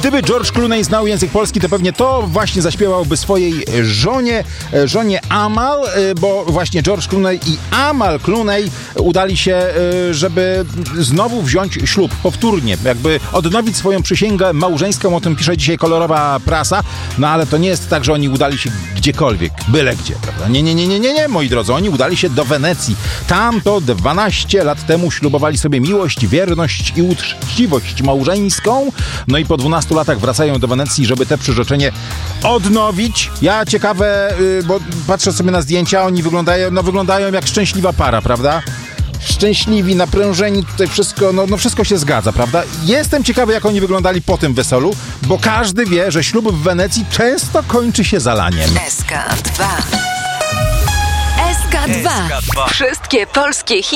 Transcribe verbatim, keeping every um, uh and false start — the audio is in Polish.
Gdyby George Clooney znał język polski, to pewnie to właśnie zaśpiewałby swojej żonie, żonie Amal, bo właśnie George Clooney i Amal Clooney udali się, żeby znowu wziąć ślub, powtórnie, jakby odnowić swoją przysięgę małżeńską, o tym pisze dzisiaj kolorowa prasa, no ale to nie jest tak, że oni udali się gdziekolwiek, byle gdzie, prawda? Nie, nie, nie, nie, nie, nie, moi drodzy, oni udali się do Wenecji. Tam to dwanaście lat temu ślubowali sobie miłość, wierność i uczciwość małżeńską, no i po dwunastu latach wracają do Wenecji, żeby te przyrzeczenie odnowić. Ja ciekawe, bo patrzę sobie na zdjęcia, oni wyglądają, no wyglądają jak szczęśliwa para, prawda? Szczęśliwi, naprężeni, tutaj wszystko, no, no wszystko się zgadza, prawda? Jestem ciekawy, jak oni wyglądali po tym weselu, bo każdy wie, że ślub w Wenecji często kończy się zalaniem. S K dwa. S K dwa. Wszystkie polskie hity.